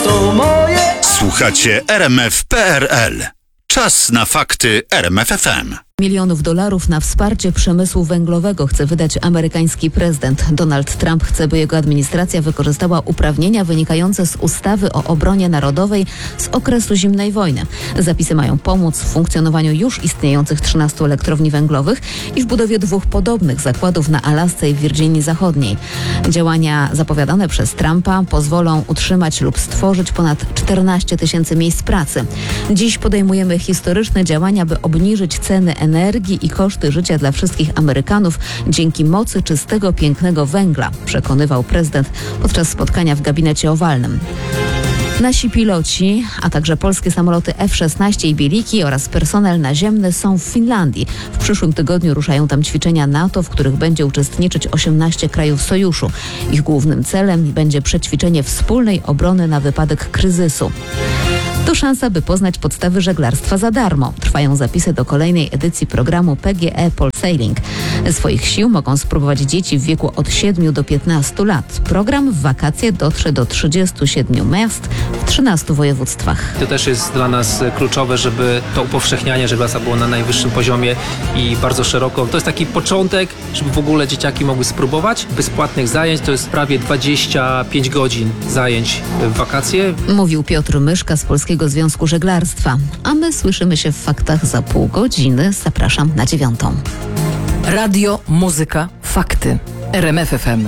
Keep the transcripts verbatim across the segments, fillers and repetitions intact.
to moje. Słuchacie R M F kropka P R L. Czas na fakty R M F F M. Milionów dolarów na wsparcie przemysłu węglowego chce wydać amerykański prezydent. Donald Trump chce, by jego administracja wykorzystała uprawnienia wynikające z ustawy o obronie narodowej z okresu zimnej wojny. Zapisy mają pomóc w funkcjonowaniu już istniejących trzynastu elektrowni węglowych i w budowie dwóch podobnych zakładów na Alasce i Wirginii Zachodniej. Działania zapowiadane przez Trumpa pozwolą utrzymać lub stworzyć ponad czternaście tysięcy miejsc pracy. Dziś podejmujemy historyczne działania, by obniżyć ceny energii i koszty życia dla wszystkich Amerykanów dzięki mocy czystego, pięknego węgla, przekonywał prezydent podczas spotkania w gabinecie owalnym. Nasi piloci, a także polskie samoloty F szesnaście i Bieliki oraz personel naziemny są w Finlandii. W przyszłym tygodniu ruszają tam ćwiczenia NATO, w których będzie uczestniczyć osiemnaście krajów sojuszu. Ich głównym celem będzie przećwiczenie wspólnej obrony na wypadek kryzysu. To szansa, by poznać podstawy żeglarstwa za darmo. Trwają zapisy do kolejnej edycji programu P G E Polsailing. Swoich sił mogą spróbować dzieci w wieku od siedmiu do piętnastu lat. Program w wakacje dotrze do trzydziestu siedmiu miast w trzynastu województwach. To też jest dla nas kluczowe, żeby to upowszechnianie żeglarstwa było na najwyższym poziomie i bardzo szeroko. To jest taki początek, żeby w ogóle dzieciaki mogły spróbować. Bezpłatnych zajęć to jest prawie dwadzieścia pięć godzin zajęć w wakacje. Mówił Piotr Myszka z Polskiego Związku Żeglarstwa. A my słyszymy się w faktach za pół godziny. Zapraszam na dziewiątą. Radio, muzyka, fakty. R M F F M.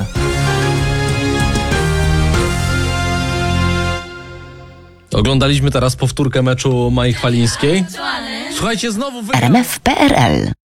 Oglądaliśmy teraz powtórkę meczu Mai Chwalińskiej. Słuchajcie, znowu wygrał... R M F kropka P R L.